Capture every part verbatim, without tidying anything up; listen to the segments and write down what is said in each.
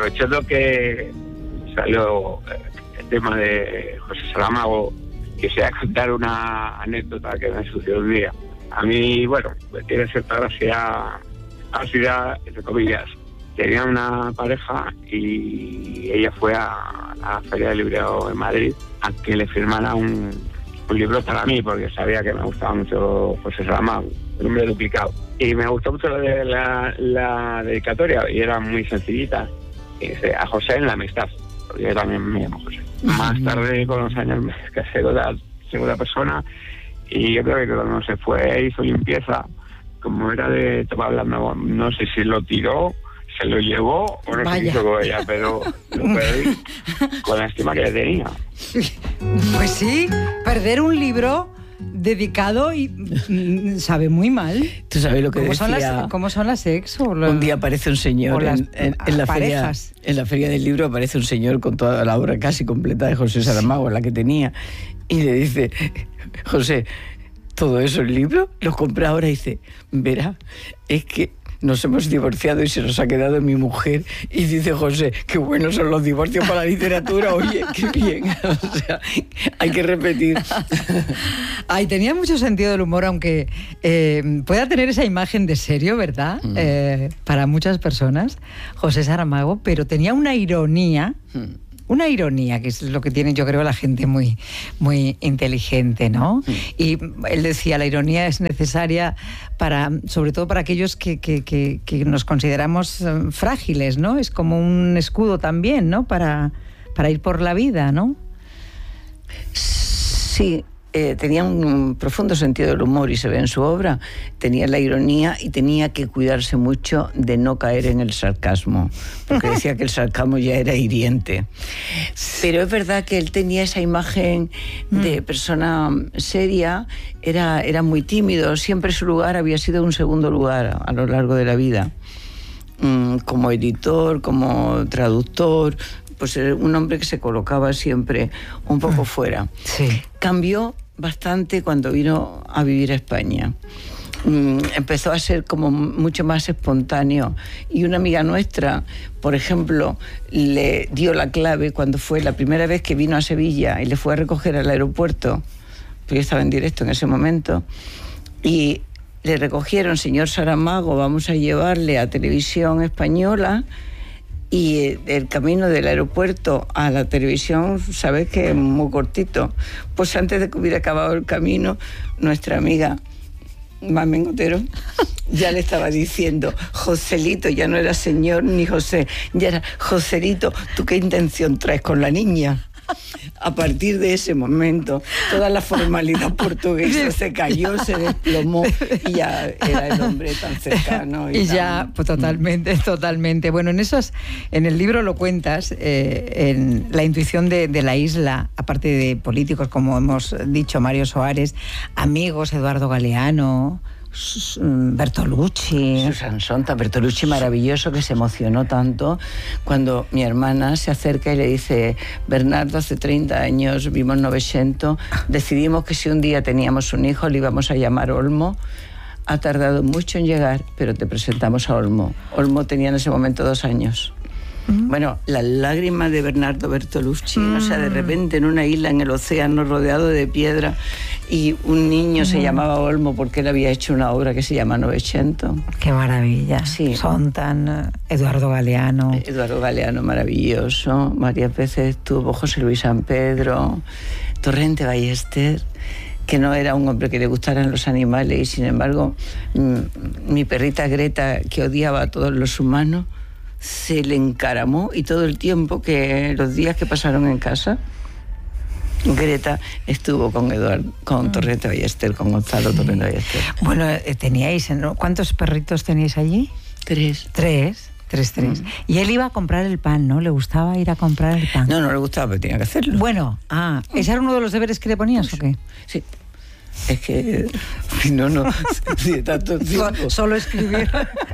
aprovechando que salió el tema de José Saramago, quisiera contar una anécdota que me sucedió un día. A mí, bueno, tiene cierta gracia, gracia, entre comillas. Tenía una pareja y ella fue a la Feria del Libro en Madrid a que le firmara un, un libro para mí, porque sabía que me gustaba mucho José Saramago, El hombre duplicado. Y me gustó mucho la, de, la, la dedicatoria, y era muy sencillita. Y dice, a José en la amistad, porque yo también me llamo José. Más tarde, con los años, me casé con la segunda persona, y yo creo que cuando se fue, hizo limpieza, como era de, estaba hablando, no sé si lo tiró, se lo llevó o no Vaya. se hizo con ella, pero lo perdí con la estima que le tenía. Pues sí, perder un libro dedicado y mm, sabe muy mal. Tú sabes lo que ¿Cómo decía... son las, ¿Cómo son las ex? O la, un día aparece un señor las, en, en, en, la feria, en la feria del libro, aparece un señor con toda la obra casi completa de José Saramago, la que tenía, y le dice, José, ¿todo eso el libro? Lo compré ahora. Y dice, verá, es que nos hemos divorciado y se nos ha quedado mi mujer. Y dice José, qué buenos son los divorcios para la literatura. Oye, qué bien. O sea, hay que repetir. Ay, tenía mucho sentido del humor, aunque eh, pueda tener esa imagen de serio, ¿verdad? Mm. Eh, para muchas personas, José Saramago, pero tenía una ironía... Mm. Una ironía, que es lo que tiene, yo creo, la gente muy, muy inteligente, ¿no? Mm. Y él decía, la ironía es necesaria para, sobre todo para aquellos que, que, que, que nos consideramos frágiles, ¿no? Es como un escudo también, ¿no? Para, para ir por la vida, ¿no? Sí. Eh, tenía un profundo sentido del humor y se ve en su obra. Tenía la ironía y tenía que cuidarse mucho de no caer en el sarcasmo, porque decía que el sarcasmo ya era hiriente. Pero es verdad que él tenía esa imagen de persona seria, era, era muy tímido, siempre su lugar había sido un segundo lugar a lo largo de la vida, como editor, como traductor. Pues era un hombre que se colocaba siempre un poco fuera. Sí. Cambió bastante cuando vino a vivir a España. Mm, empezó a ser como mucho más espontáneo. Y una amiga nuestra, por ejemplo, le dio la clave cuando fue la primera vez que vino a Sevilla y le fue a recoger al aeropuerto, porque yo estaba en directo en ese momento, y le recogieron, señor Saramago, vamos a llevarle a Televisión Española. Y el camino del aeropuerto a la televisión, sabes que es muy cortito. Pues antes de que hubiera acabado el camino, nuestra amiga Mamen Otero ya le estaba diciendo, Joselito, ya no era señor ni José, ya era Joselito, ¿tú qué intención traes con la niña? A partir de ese momento, toda la formalidad portuguesa se cayó, se desplomó y ya era el hombre tan cercano. Y, y tan... ya, pues totalmente, totalmente. Bueno, en esos, en el libro lo cuentas, eh, en la intuición de, de la isla, aparte de políticos, como hemos dicho, Mario Soares, amigos, Eduardo Galeano, Bertolucci. Susan Sontag, Bertolucci maravilloso, que se emocionó tanto cuando mi hermana se acerca y le dice, Bernardo, hace treinta años vimos Novecento, decidimos que si un día teníamos un hijo le íbamos a llamar Olmo. Ha tardado mucho en llegar, pero te presentamos a Olmo. Olmo tenía en ese momento dos años. Bueno, las lágrimas de Bernardo Bertolucci, mm. o sea, de repente en una isla en el océano rodeado de piedra, y un niño mm. se llamaba Olmo porque él había hecho una obra que se llama Novecento. Qué maravilla. Sí. Sontag, Eduardo Galeano. Eduardo Galeano, maravilloso. Varias veces estuvo José Luis San Pedro, Torrente Ballester, que no era un hombre que le gustaran los animales, y sin embargo, mi perrita Greta, que odiaba a todos los humanos, se le encaramó, y todo el tiempo que los días que pasaron en casa, Greta estuvo con Eduardo, con Torrente Ballester, con Gonzalo Torrente Ballester. Bueno, teníais, ¿no? ¿Cuántos perritos teníais allí? Tres. Tres. Tres, tres. Mm. Y él iba a comprar el pan, ¿no? ¿Le gustaba ir a comprar el pan? No, no le gustaba, pero tenía que hacerlo. Bueno, ah, ¿ese era uno de los deberes que le ponías pues, o qué? Sí. Es que, no, no, sí, tanto tiempo. Solo escribir.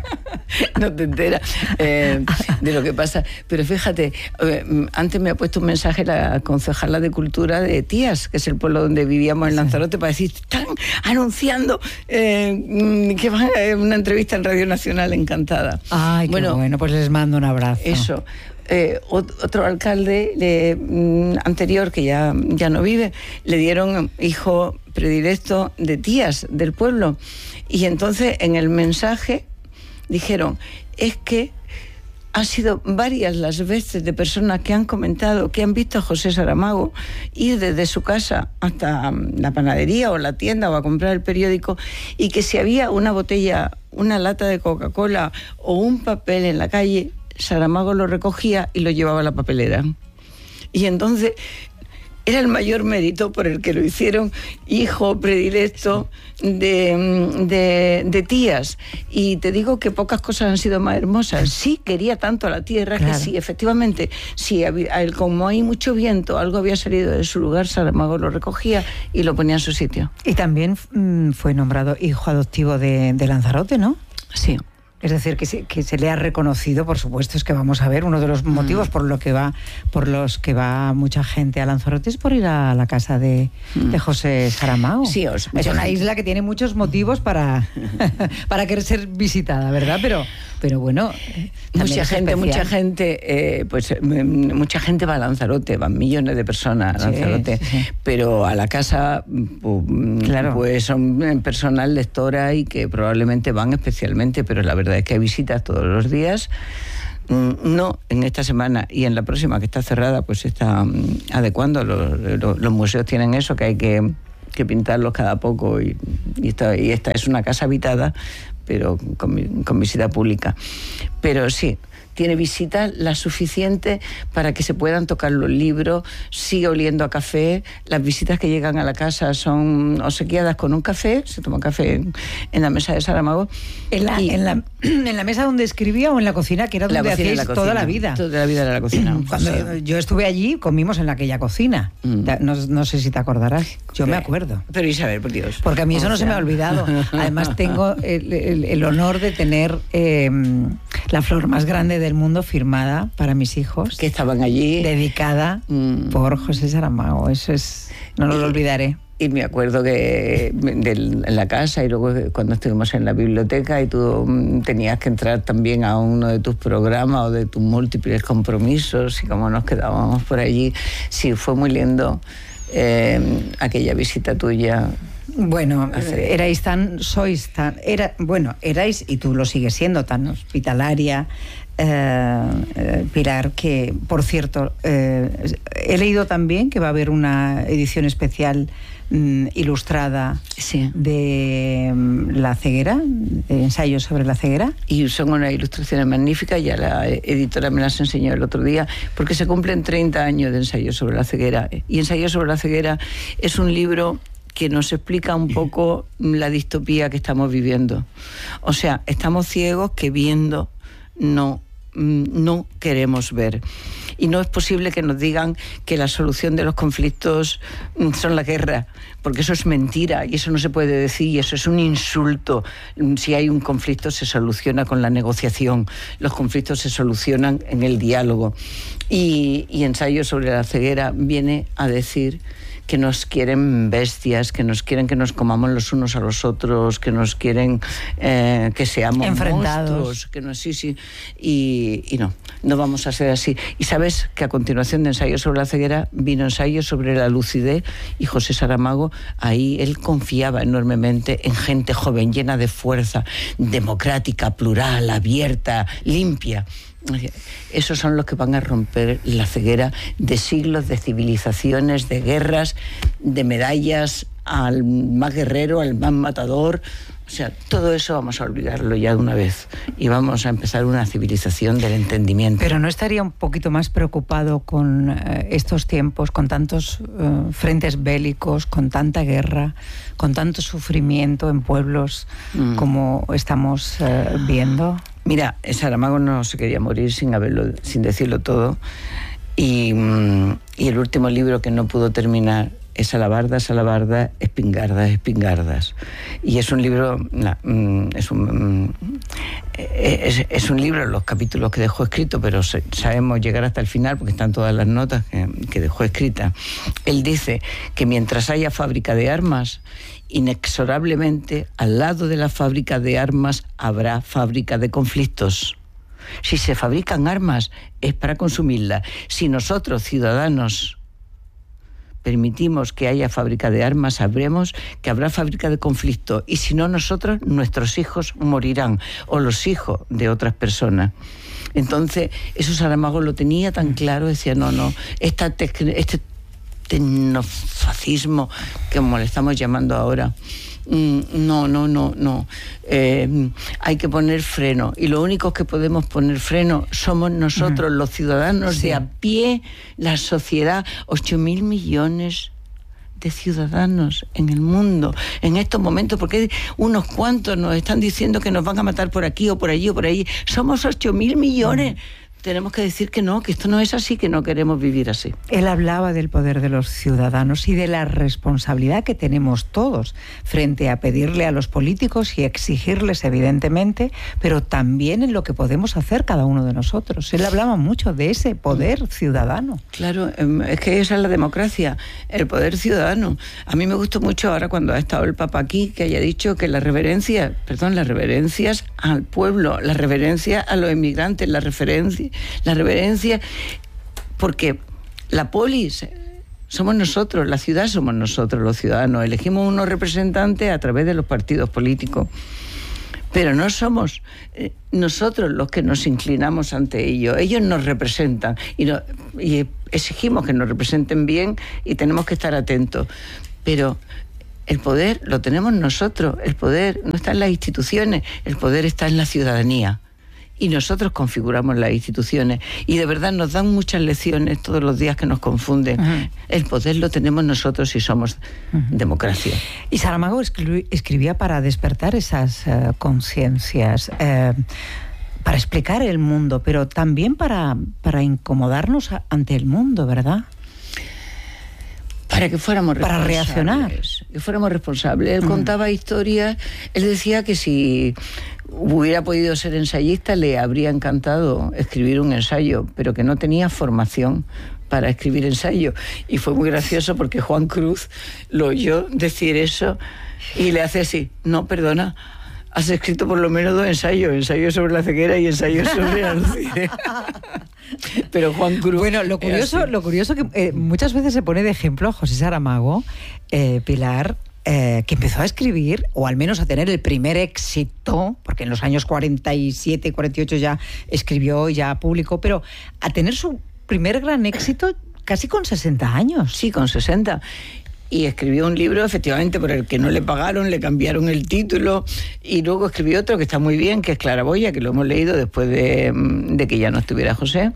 No te enteras eh, de lo que pasa. Pero fíjate, eh, antes me ha puesto un mensaje la concejala de Cultura de Tías, que es el pueblo donde vivíamos en Lanzarote, para decir, están anunciando eh, que van a una entrevista en Radio Nacional, encantada. Ay, qué bueno, bueno, pues les mando un abrazo. Eso. Eh, otro alcalde le, mm, anterior, que ya, ya no vive, le dieron hijo predilecto de Tías del pueblo. Y entonces en el mensaje dijeron, es que ha sido varias las veces de personas que han comentado que han visto a José Saramago ir desde su casa hasta la panadería o la tienda o a comprar el periódico, y que si había una botella, una lata de Coca-Cola o un papel en la calle, Saramago lo recogía y lo llevaba a la papelera. Y entonces era el mayor mérito por el que lo hicieron hijo predilecto de, de, de Tías. Y te digo que pocas cosas han sido más hermosas. Sí quería tanto a la tierra, claro, que sí, efectivamente, sí, había, como hay mucho viento, algo había salido de su lugar, Saramago lo recogía y lo ponía en su sitio. Y también mmm, fue nombrado hijo adoptivo de, de Lanzarote, ¿no? Sí. Es decir, que se, que se le ha reconocido, por supuesto, es que vamos a ver, uno de los motivos mm. por lo que va, por los que va mucha gente a Lanzarote es por ir a la casa de, mm. de José Saramago. Sí, o sea, es una gente. isla que tiene muchos motivos para, para querer ser visitada, ¿verdad? Pero, pero bueno, mucha gente, especial. mucha gente, eh, pues mucha gente va a Lanzarote, van millones de personas a Lanzarote, sí, sí. Pero a la casa, pues, claro, pues son personas lectoras y que probablemente van especialmente, pero la verdad es que hay visitas todos los días. No en esta semana y en la próxima, que está cerrada, pues se está adecuando. Los, los, los museos tienen eso, que hay que, que pintarlos cada poco, y, y, esta, y esta es una casa habitada, pero con, con visita pública. Pero sí, tiene visitas las suficientes para que se puedan tocar los libros, sigue oliendo a café. Las visitas que llegan a la casa son obsequiadas con un café, se toma café en, en la mesa de Saramago. ¿En la, y, en, la, ¿En la mesa donde escribía o en la cocina, que era donde hacíais la toda la vida? Toda la vida era la cocina. Cuando sí. yo estuve allí, comimos en aquella cocina. Mm. No, no sé si te acordarás. Yo me acuerdo. Pero Isabel, por Dios. Porque a mí eso no se me ha olvidado. Además tengo el, el, el honor de tener eh, la flor más grande de del mundo firmada para mis hijos, que estaban allí, dedicada mm. por José Saramago. Eso es, no lo, y, lo olvidaré. Y me acuerdo que de, en la casa, y luego cuando estuvimos en la biblioteca y tú tenías que entrar también a uno de tus programas o de tus múltiples compromisos, y como nos quedábamos por allí, sí, fue muy lindo eh, aquella visita tuya. Bueno, erais tan, sois tan, era, bueno, erais, y tú lo sigues siendo, tan hospitalaria, eh, eh, Pilar, que, por cierto, eh, he leído también que va a haber una edición especial mm, ilustrada sí. de mm, La ceguera, de ensayos sobre la ceguera. Y son unas ilustraciones magníficas, ya la editora me las enseñó el otro día, porque se cumplen treinta años de ensayos sobre la ceguera. Y Ensayos sobre la ceguera es un libro que nos explica un poco la distopía que estamos viviendo. O sea, estamos ciegos que viendo no, no queremos ver. Y no es posible que nos digan que la solución de los conflictos son la guerra, porque eso es mentira y eso no se puede decir, y eso es un insulto. Si hay un conflicto se soluciona con la negociación, los conflictos se solucionan en el diálogo. Y, y Ensayos sobre la ceguera viene a decir que nos quieren bestias, que nos quieren que nos comamos los unos a los otros, que nos quieren eh, que seamos enfrentados, monstruos, que no, sí, sí, y, y no, no vamos a ser así. Y sabes que a continuación de Ensayos sobre la ceguera vino Ensayos sobre la lucidez, y José Saramago, ahí él confiaba enormemente en gente joven, llena de fuerza, democrática, plural, abierta, limpia. Esos son los que van a romper la ceguera de siglos, de civilizaciones, de guerras, de medallas al más guerrero, al más matador. O sea, todo eso vamos a olvidarlo ya de una vez y vamos a empezar una civilización del entendimiento. Pero ¿no estaría un poquito más preocupado con eh, estos tiempos, con tantos eh, frentes bélicos, con tanta guerra, con tanto sufrimiento en pueblos mm. como estamos eh, viendo? Mira, Saramago no se quería morir sin haberlo, sin decirlo todo, y, y el último libro que no pudo terminar es alabardas, alabardas, espingardas, espingardas. Y es un libro, no, es, un, es, es un libro, los capítulos que dejó escrito, pero sabemos llegar hasta el final porque están todas las notas que, que dejó escritas. Él dice que mientras haya fábrica de armas, inexorablemente al lado de la fábrica de armas habrá fábrica de conflictos. Si se fabrican armas es para consumirlas. Si nosotros, ciudadanos, permitimos que haya fábrica de armas, sabremos que habrá fábrica de conflicto. Y si no nosotros, nuestros hijos morirán, o los hijos de otras personas. Entonces, eso Saramago lo tenía tan claro, decía, no, no, esta este tecnofascismo, como le estamos llamando ahora, no, no, no, no. Eh, hay que poner freno. Y lo único que podemos poner freno somos nosotros, uh-huh. los ciudadanos sí. de a pie, la sociedad, ocho mil millones de ciudadanos en el mundo en estos momentos, porque unos cuantos nos están diciendo que nos van a matar por aquí o por allí o por ahí. Somos ocho mil millones. Uh-huh. Tenemos que decir que no, que esto no es así, que no queremos vivir así. Él hablaba del poder de los ciudadanos y de la responsabilidad que tenemos todos frente a pedirle a los políticos y exigirles, evidentemente, pero también en lo que podemos hacer cada uno de nosotros. Él hablaba mucho de ese poder ciudadano. Claro, es que esa es la democracia, el poder ciudadano. A mí me gustó mucho ahora cuando ha estado el Papa aquí, que haya dicho que la reverencia, perdón, las reverencias al pueblo, la reverencia a los inmigrantes, la referencia La reverencia, porque la polis somos nosotros, la ciudad somos nosotros, los ciudadanos. Elegimos unos representantes a través de los partidos políticos, pero no somos eh, nosotros los que nos inclinamos ante ellos. Ellos nos representan y, no, y exigimos que nos representen bien y tenemos que estar atentos. Pero el poder lo tenemos nosotros, el poder no está en las instituciones, el poder está en la ciudadanía. Y nosotros configuramos las instituciones y de verdad nos dan muchas lecciones todos los días que nos confunden. Uh-huh. El poder lo tenemos nosotros si somos uh-huh. democracia. Y Saramago escri- escribía para despertar esas uh, conciencias, uh, para explicar el mundo, pero también para, para incomodarnos a, ante el mundo, ¿verdad? Para que fuéramos para reaccionar. Que fuéramos responsables. Él uh-huh. contaba historias, él decía que si hubiera podido ser ensayista le habría encantado escribir un ensayo, pero que no tenía formación para escribir ensayo. Y fue muy gracioso porque Juan Cruz lo oyó decir eso y le hace así, no, perdona, has escrito por lo menos dos ensayos, ensayo sobre la ceguera y ensayo sobre Alcide. Pero Juan Cruz... Bueno, lo curioso, lo curioso que eh, muchas veces se pone de ejemplo a José Saramago, eh, Pilar, Eh, que empezó a escribir, o al menos a tener el primer éxito, porque en los años cuarenta y siete, cuarenta y ocho ya escribió, ya publicó, pero a tener su primer gran éxito casi con sesenta años. Sí, con sesenta. Y escribió un libro, efectivamente, por el que no le pagaron, le cambiaron el título, y luego escribió otro que está muy bien, que es Claraboya, que lo hemos leído después de, de que ya no estuviera José.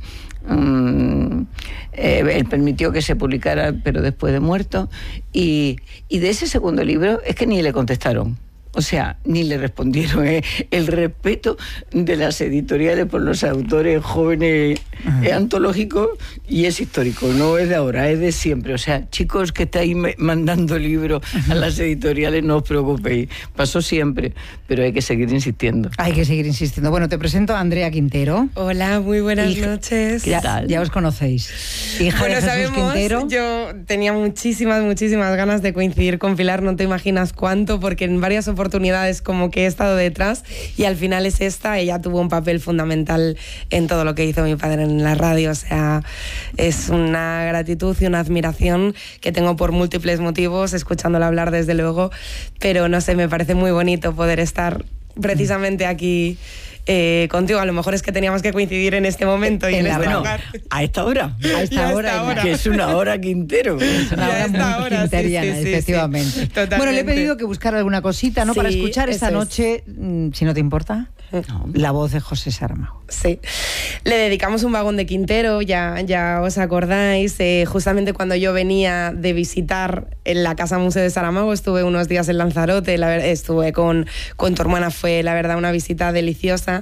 Um, eh, él permitió que se publicara, pero después de muerto, y, y de ese segundo libro es que ni le contestaron. O sea, ni le respondieron. ¿eh? El respeto de las editoriales por los autores jóvenes uh-huh. es antológico y es histórico, no es de ahora, es de siempre. O sea, chicos que estáis mandando libros uh-huh. a las editoriales, no os preocupéis, pasó siempre, pero hay que seguir insistiendo. Hay que seguir insistiendo. Bueno, te presento a Andrea Quintero. Hola, muy buenas Hija, noches. ¿Qué tal? Ya os conocéis. Hija bueno, de Jesús sabemos, Quintero. Yo tenía muchísimas, muchísimas ganas de coincidir con Pilar, no te imaginas cuánto, porque en varias oportunidades como que he estado detrás y al final es esta, ella tuvo un papel fundamental en todo lo que hizo mi padre en la radio, o sea, es una gratitud y una admiración que tengo por múltiples motivos, escuchándola hablar desde luego, pero no sé, me parece muy bonito poder estar precisamente aquí Eh, contigo. A lo mejor es que teníamos que coincidir en este momento y en, en este bueno, lugar. A esta hora. A esta hora, esta hora. Que es una hora Quintero. Es una hora muy hora, quinteriana, sí, sí, efectivamente. Sí, sí. Bueno, le he pedido que buscara alguna cosita, ¿no? Sí, para escuchar esta es. noche, si no te importa, No. la voz de José Saramago. Sí. Le dedicamos un vagón de Quintero, ya, ya os acordáis, eh, justamente cuando yo venía de visitar en la Casa Museo de Saramago, estuve unos días en Lanzarote, la ver, estuve con, con tu hermana, fue la verdad una visita deliciosa.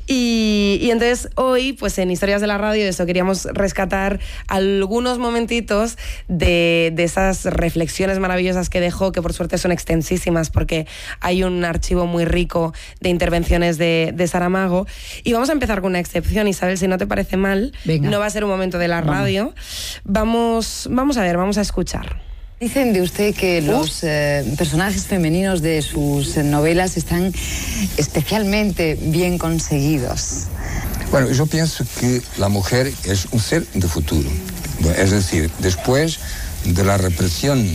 Y, y entonces hoy, pues en Historias de la Radio, eso queríamos rescatar algunos momentitos de, de esas reflexiones maravillosas que dejó, que por suerte son extensísimas porque hay un archivo muy rico de intervenciones de, de Saramago. Y vamos a empezar con una excepción, Isabel, si no te parece mal. Venga. No va a ser un momento de la radio. Vamos, vamos a ver, vamos a escuchar. Dicen de usted que los eh, personajes femeninos de sus novelas están especialmente bien conseguidos. Bueno, yo pienso que la mujer es un ser de futuro. Es decir, después de la represión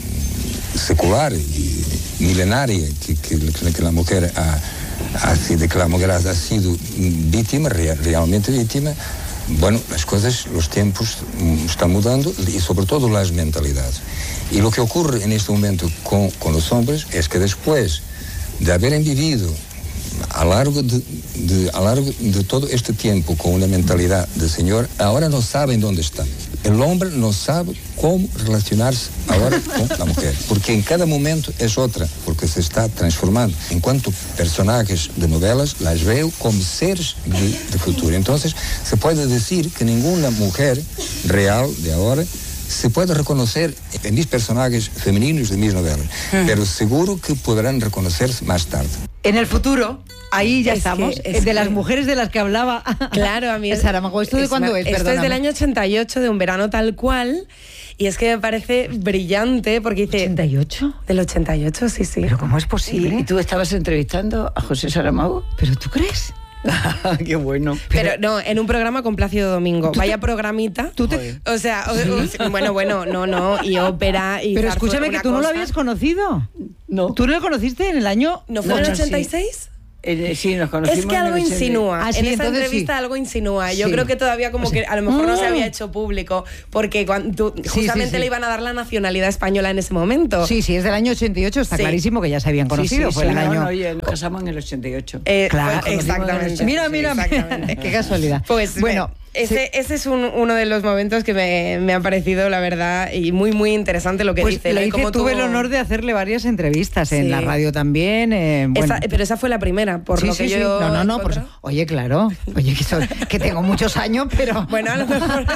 secular y milenaria que, que, que la mujer ha, ha, de que la mujer ha sido víctima, real, realmente víctima, bueno, las cosas, los tiempos están mudando y sobre todo las mentalidades. Y lo que ocurre en este momento con, con los hombres es que después de haber vivido a largo de, de, a largo de todo este tiempo con una mentalidad de señor, ahora no saben dónde están. El hombre no sabe cómo relacionarse ahora con la mujer, porque en cada momento es otra, porque se está transformando. En cuanto personajes de novelas, las veo como seres de, de futuro. Entonces, se puede decir que ninguna mujer real de ahora se puede reconocer en mis personajes femeninos de mis novelas, uh-huh. pero seguro que podrán reconocerse más tarde. En el futuro, ahí ya es estamos, que, es de que... las mujeres de las que hablaba. Claro, a mí es Saramago. ¿Esto de cuándo es? Esto es del año ochenta y ocho, de Un verano tal cual, y es que me parece brillante porque dice... ¿ochenta y ocho? Del ochenta y ocho, sí, sí. ¿Pero cómo es posible? ¿Y, ¿Y tú estabas entrevistando a José Saramago? ¿Pero tú crees? Qué bueno. Pero, pero no, en un programa con Plácido Domingo. Vaya te, programita. ¿Tú te, o sea, o, o, bueno, bueno, no, no. Y ópera y... Pero escúchame, que tú cosa. No lo habías conocido. No. ¿Tú no lo conociste en el año... ¿No fue no, en el ochenta y seis? Sí. Eh, sí, nos conocimos. Es que algo en insinúa. Ah, sí, en esta entrevista sí. algo insinúa. Yo sí. creo que todavía como o sea, que a lo mejor no se había hecho público, porque cuando, sí, justamente sí, sí. le iban a dar la nacionalidad española en ese momento. Sí, sí, es del año ochenta y ocho, está sí. clarísimo que ya se habían conocido. Sí, sí, fue sí, el no, año... no, oye, nos casamos en el ochenta y ocho. Eh, claro, pues, exactamente. Mira, mira, exactamente. mira. Qué casualidad. Pues bueno... Ese, sí. ese es un, uno de los momentos que me, me ha parecido, la verdad, y muy, muy interesante lo que pues dice. Le hice, como tuve tuvo... el honor de hacerle varias entrevistas sí. en la radio también. Eh, bueno. esa, pero esa fue la primera, por sí, lo sí, que sí. yo... No, no, no. Por... Oye, claro. Oye, que, soy, que tengo muchos años, pero... Bueno, a lo mejor...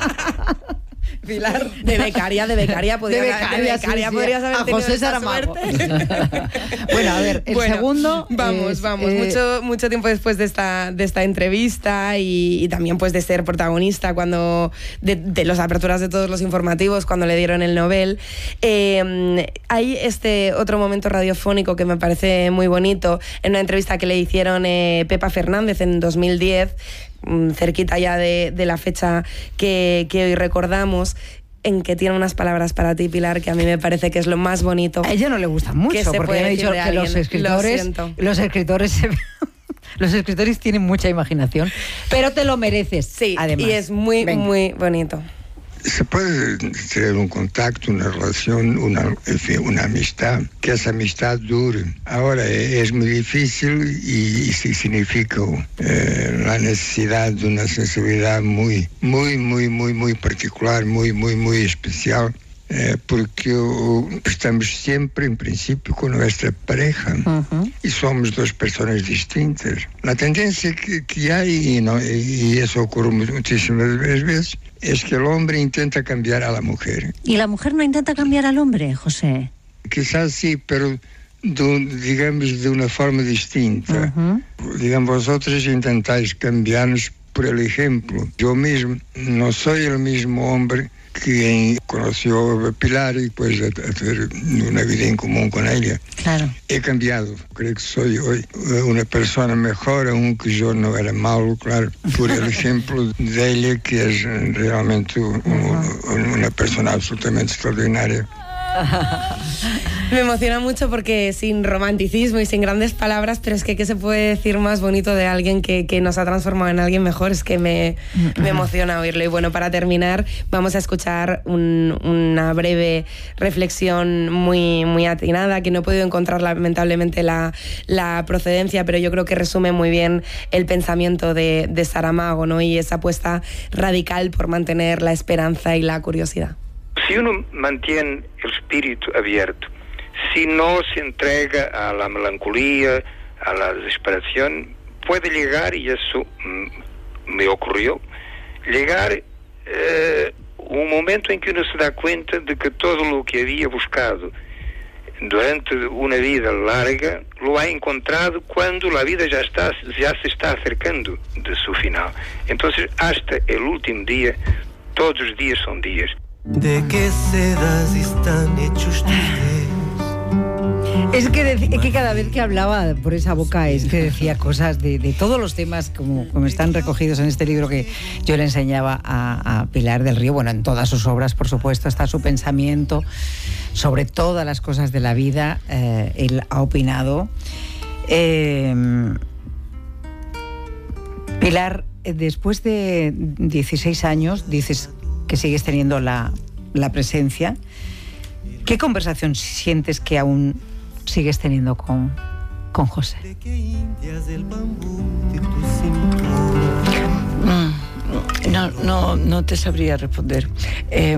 Pilar, de becaria, de becaria, podría, de becaria, de becaria sí, podrías haber a tenido José esa Saramago. suerte. Bueno, a ver, el bueno, segundo... Vamos, es, vamos, eh... mucho, mucho tiempo después de esta, de esta entrevista y, y también pues de ser protagonista cuando de, de las aperturas de todos los informativos cuando le dieron el Nobel. Eh, hay este otro momento radiofónico que me parece muy bonito, en una entrevista que le hicieron eh, Pepa Fernández en dos mil diez, cerquita ya de, de la fecha que, que hoy recordamos, en que tiene unas palabras para ti, Pilar, que a mí me parece que es lo más bonito. A ella no le gusta mucho, porque me ha dicho que los escritores, los escritores se... Los escritores tienen mucha imaginación, pero te lo mereces. Sí, además. Y es muy, Venga. muy bonito. Se puede tener un contacto, una relación, una, en fin, una amistad, que esa amistad dure. Ahora es muy difícil y, y significa eh, la necesidad de una sensibilidad muy, muy, muy, muy, muy particular, muy, muy, muy especial. Eh, porque uh, estamos siempre, en principio, con nuestra pareja uh-huh. y somos dos personas distintas. La tendencia que, que hay, y, no, y eso ocurre muchísimas veces, es que el hombre intenta cambiar a la mujer. ¿Y la mujer no intenta cambiar al hombre, José? Quizás sí, pero de, digamos de una forma distinta. Uh-huh. Digamos, vosotros intentáis cambiarnos por el ejemplo. Yo mismo no soy el mismo hombre que conoció a Pilar y pues a, a tener una vida en común con ella. Claro. He cambiado. Creo que soy hoy una persona mejor, aunque yo no era malo, claro, por el ejemplo de ella, que es realmente un, uh-huh. una persona absolutamente extraordinaria. Me emociona mucho porque sin romanticismo y sin grandes palabras, pero es que ¿qué se puede decir más bonito de alguien que, que nos ha transformado en alguien mejor? Es que me, me emociona oírlo. Y bueno, para terminar, vamos a escuchar un, una breve reflexión muy, muy atinada, que no he podido encontrar lamentablemente la, la procedencia, pero yo creo que resume muy bien el pensamiento de, de Saramago, ¿no? Y esa apuesta radical por mantener la esperanza y la curiosidad. Si uno mantiene el espíritu abierto, si no se entrega a la melancolía, a la desesperación, puede llegar, y eso mm, me ocurrió, llegar eh, un momento en que uno se da cuenta de que todo lo que había buscado durante una vida larga lo ha encontrado cuando la vida ya está, ya se está acercando de su final. Entonces, hasta el último día, todos los días son días. ¿De qué sedas están hechos tus dedos? Es que, de, que cada vez que hablaba por esa boca es que decía cosas de, de todos los temas como, como están recogidos en este libro que yo le enseñaba a, a Pilar del Río. Bueno, en todas sus obras, por supuesto, está su pensamiento sobre todas las cosas de la vida. Eh, él ha opinado. Eh, Pilar, después de dieciséis años, dices que sigues teniendo la, la presencia. ¿Qué conversación sientes que aún sigues teniendo con, con José? No, no, no te sabría responder. Eh,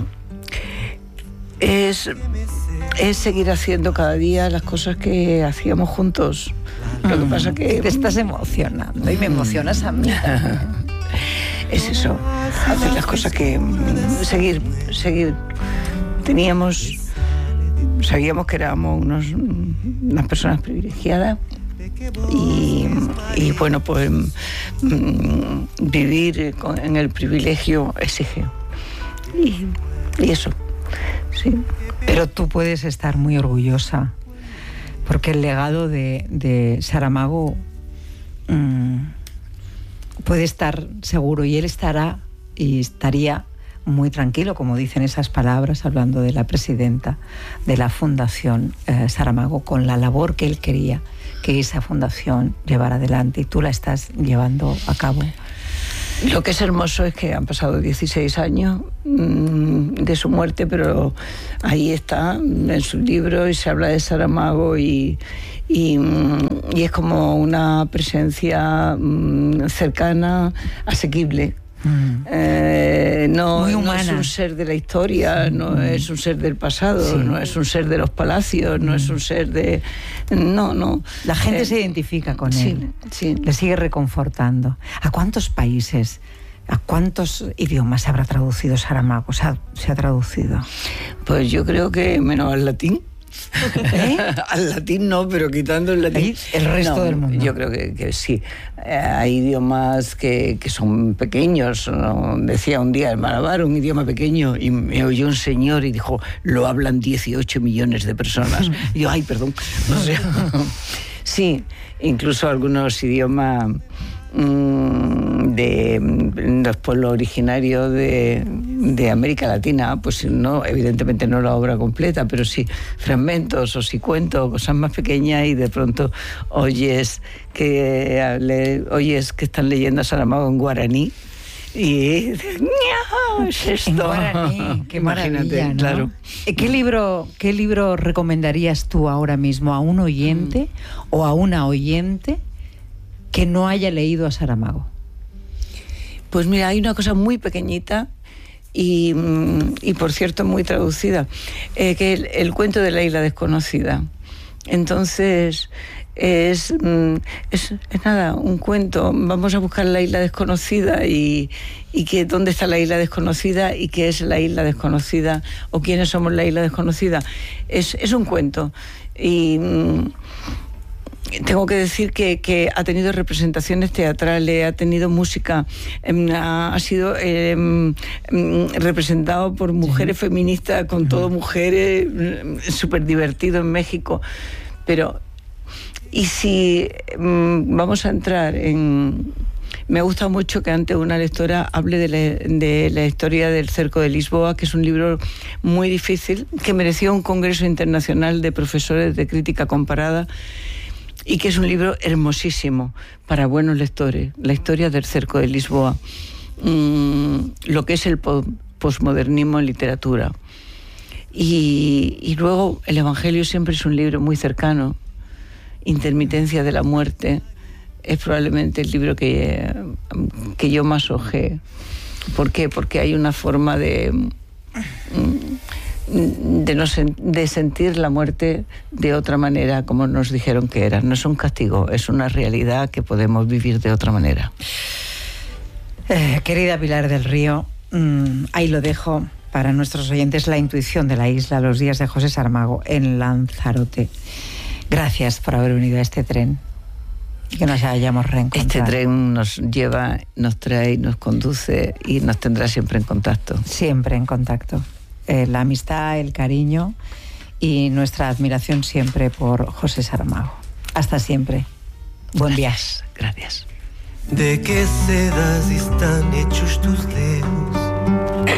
es, es seguir haciendo cada día las cosas que hacíamos juntos. Lo que pasa que... Te estás emocionando y me emocionas a mí. Es eso, hacer las cosas que... Seguir, seguir. Teníamos... Sabíamos que éramos unos, unas personas privilegiadas y, y bueno, pues mm, vivir con, en el privilegio exige. Y, y eso, sí. Pero tú puedes estar muy orgullosa porque el legado de, de Saramago mmm, puede estar seguro y él estará y estaría muy tranquilo, como dicen esas palabras, hablando de la presidenta de la Fundación eh, Saramago, con la labor que él quería que esa fundación llevara adelante y tú la estás llevando a cabo. Lo que es hermoso es que han pasado dieciséis años mmm, de su muerte, pero ahí está en su libro y se habla de Saramago y, y, y es como una presencia mmm, cercana, asequible. Mm. Eh, no, no es un ser de la historia, no mm. es un ser del pasado, sí. no es un ser de los palacios, mm. no es un ser de... No, no. La gente eh, se identifica con sí, él, sí. le sigue reconfortando. ¿A cuántos países, a cuántos idiomas se habrá traducido Saramago? ¿Se ha, se ha traducido? Pues yo creo que menos al latín. ¿Eh? Al latín no, pero quitando el latín, el resto no, del mundo. Yo creo que, que sí. Eh, hay idiomas que, que son pequeños, ¿no? Decía un día el Malabar, un idioma pequeño, y me oyó un señor y dijo, lo hablan dieciocho millones de personas. Y yo, ay, perdón. O sea, sí, incluso algunos idiomas de los pueblos originarios de, de América Latina, pues no, evidentemente no la obra completa, pero sí fragmentos o sí cuentos, cosas más pequeñas, y de pronto oyes que le, oyes que están leyendo a Saramago en guaraní y es esto. En guaraní, qué maravilla, ¿no? Claro. ¿Qué libro, qué libro recomendarías tú ahora mismo a un oyente mm. o a una oyente que no haya leído a Saramago? Pues mira, hay una cosa muy pequeñita y, y por cierto muy traducida, eh, que el, el cuento de la isla desconocida. Entonces es, es, es nada, un cuento. Vamos a buscar la isla desconocida y, y que dónde está la isla desconocida y qué es la isla desconocida o quiénes somos la isla desconocida. Es, es un cuento y... Tengo que decir que, que ha tenido representaciones teatrales, ha tenido música, eh, ha, ha sido eh, eh, representado por mujeres sí. feministas, con uh-huh. todo mujeres, eh, súper divertido en México. Pero, ¿y si eh, vamos a entrar en, Me gusta mucho que ante una lectora hable de la, de la historia del cerco de Lisboa, que es un libro muy difícil, que mereció un congreso internacional de profesores de crítica comparada y que es un libro hermosísimo para buenos lectores. La historia del cerco de Lisboa, mmm, lo que es el po- posmodernismo en literatura. Y, y luego el Evangelio siempre es un libro muy cercano. Intermitencia de la muerte es probablemente el libro que, que yo más ojé. ¿Por qué? Porque hay una forma de, de, no sen, de sentir la muerte de otra manera, como nos dijeron que era. No es un castigo, es una realidad que podemos vivir de otra manera. Eh, querida Pilar del Río, mmm, ahí lo dejo para nuestros oyentes, La intuición de la isla, los días de José Saramago en Lanzarote. Gracias por haber venido a este tren y que nos hayamos reencontrado. Este tren nos lleva, nos trae, nos conduce y nos tendrá siempre en contacto. Siempre en contacto. Eh, la amistad, el cariño y nuestra admiración siempre por José Saramago. Hasta siempre. Buen viaje. Gracias. ¿De qué sedas están hechos